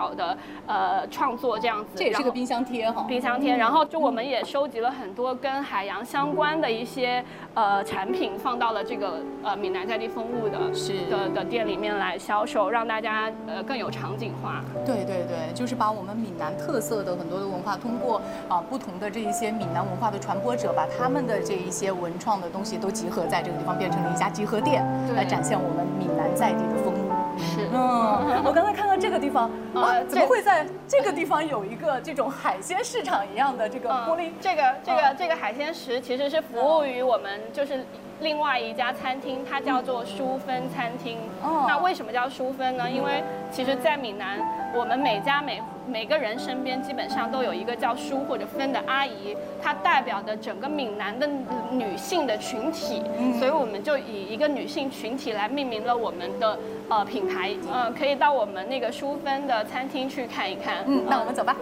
手的创作这样子。 这也是个冰箱贴哈。 冰箱贴，然后就我们也收集了很多跟海洋相关的一些产品，放到了这个闽南在地风物的店里面来销售，让大家更有场景化。 对对对，就是把我们闽南特色的很多的文化，通过不同的这一些闽南文化的传播者，把他们的这一些文创的东西都集合在这个地方，变成了一家集合店，来展现我们闽南在地的风物。 是， 我刚才看到这个地方怎么会在这个地方有一个这种海鲜市场一样的这个玻璃？ 这个海鲜石其实是服务于我们就是另外一家餐厅，它叫做淑芬餐厅。那为什么叫淑芬呢？因为其实，在闽南，我们每个人身边基本上都有一个叫淑或者芬的阿姨，她代表的整个闽南的女性的群体，所以我们就以一个女性群体来命名了我们的品牌。可以到我们那个淑芬的餐厅去看一看。 那我们走吧。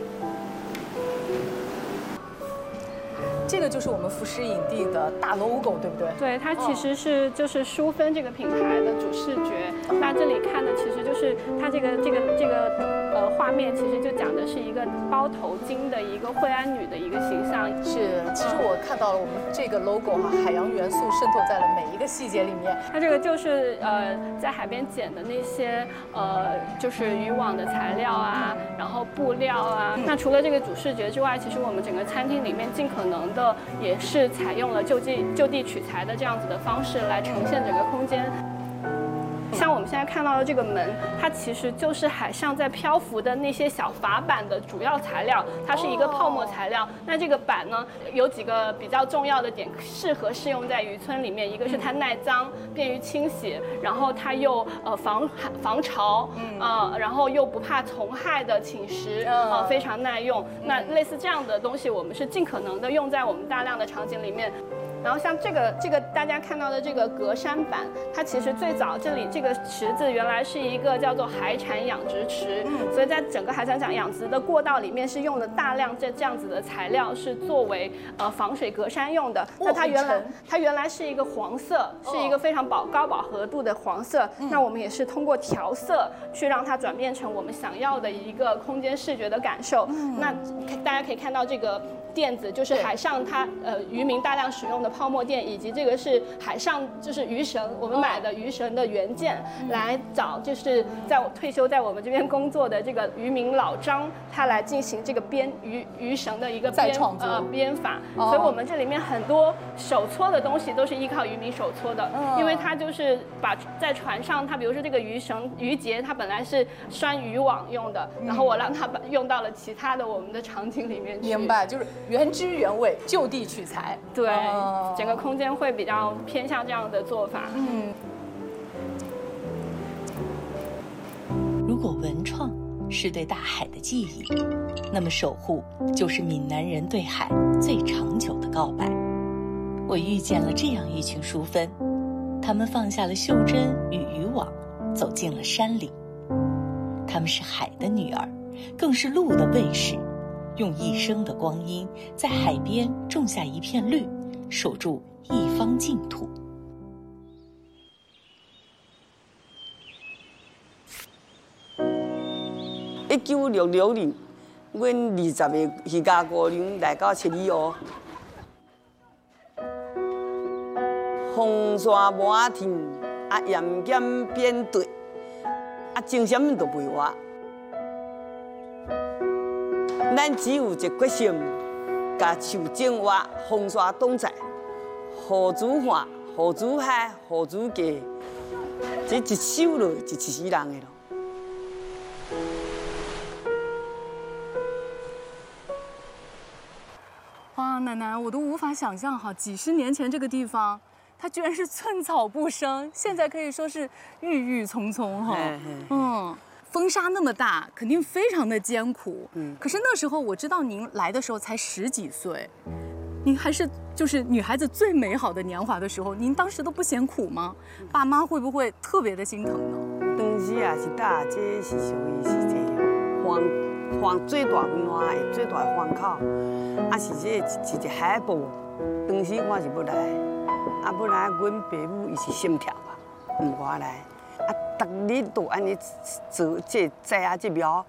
这个就是我们浮诗影帝的大 logo， 对不对？ 对，它其实是就是淑芬这个品牌的主视觉。那这里看的其实就是它这个画面，其实就讲的是一个包头巾的一个惠安女的一个形象。 是，其实我看到了我们这个 logo 海洋元素渗透在了每一个细节里面。 它这个就是在海边捡的那些就是渔网的材料啊，然后布料啊。那除了这个主视觉之外，其实我们整个餐厅里面尽可能的也是采用了就地取材的这样子的方式来呈现整个空间。像我们现在看到的这个门，它其实就是海上在漂浮的那些小筏板的主要材料，它是一个泡沫材料。那这个板呢，有几个比较重要的点适用在渔村里面，一个是它耐脏，便于清洗，然后它又防潮，然后又不怕虫害的侵蚀，非常耐用。那类似这样的东西，我们是尽可能的用在我们大量的场景里面。然后像这个大家看到的这个格栅板，它其实最早这里这个池子原来是一个叫做海产养殖池，所以在整个海产养殖的过道里面是用了大量这样子的材料，是作为防水格栅用的。那它原来是一个黄色，是一个非常高饱和度的黄色。那我们也是通过调色去让它转变成我们想要的一个空间视觉的感受。那大家可以看到这个垫子就是海上它渔民大量使用的泡沫垫，以及这个是海上就是鱼绳，我们买的鱼绳的原件来找，就是退休在我们这边工作的这个渔民老张，他来进行这个鱼绳的一个编法。所以我们这里面很多手搓的东西都是依靠渔民手搓的，因为他就是在船上，他比如说这个鱼结，它本来是拴渔网用的，然后我让它用到了其他的我们的场景里面去。 明白，就是原汁原味，就地取材。 对，整个空间会比较偏向这样的做法。 如果文创是对大海的记忆，那么守护就是闽南人对海最长久的告白。我遇见了这样一群淑芬，他们放下了袖珍与渔网，走进了山里。他们是海的女儿，更是陆的卫士，用一生的光阴在海边种下一片绿，守住一方净土。 1966年，阮20个渔家姑娘来到七里湖，风沙满天，盐咸变对，种什么都袂活。咱只有一决心，把树种活，风沙挡在，雨珠化，雨珠海，雨珠家，这一首落就死人的咯。 哇，奶奶，我都无法想象哈，几十年前这个地方，它居然是寸草不生，现在可以说是郁郁葱葱哈。风沙那么大，肯定非常的艰苦。可是那时候我知道您来的时候才10几岁，您还是就是女孩子最美好的年华的时候，您当时都不嫌苦吗？爸妈会不会特别的心疼呢？ 当时也是大，这是属于是这最大文化的最大的关口，是这一海报。当时我是要来，要来，阮爸母伊是心跳啊，唔我来。逐日都安尼做这栽这苗，